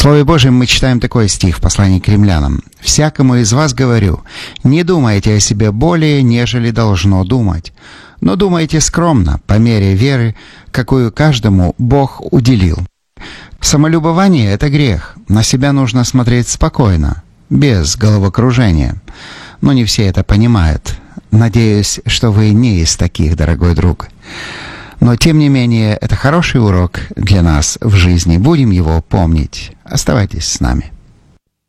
Слове Божьем мы читаем такой стих в послании к римлянам. «Всякому из вас говорю, не думайте о себе более, нежели должно думать, но думайте скромно, по мере веры, какую каждому Бог уделил». Самолюбование — это грех. На себя нужно смотреть спокойно, без головокружения. Но не все это понимают. Надеюсь, что вы не из таких, дорогой друг. Но, тем не менее, это хороший урок для нас в жизни. Будем его помнить. Оставайтесь с нами.